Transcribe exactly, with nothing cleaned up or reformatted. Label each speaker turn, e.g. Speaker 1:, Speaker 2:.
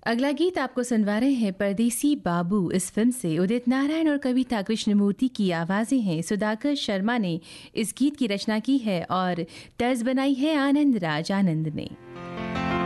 Speaker 1: अगला गीत आपको सुनवा रहे हैं परदेसी बाबू। इस फिल्म से उदित नारायण और कविता कृष्णमूर्ति की आवाज़ें हैं। सुधाकर शर्मा ने इस गीत की रचना की है और तर्ज बनाई है आनंद राज आनंद ने।